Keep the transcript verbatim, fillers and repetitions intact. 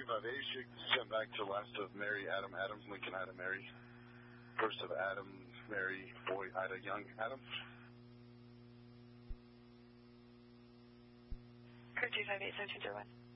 five eight six, sent back to last of Mary, Adam, Adam, Lincoln, Ida, Mary. First of Adam, Mary, boy, Ida, young, Adam. Code two five eight seven two zero one.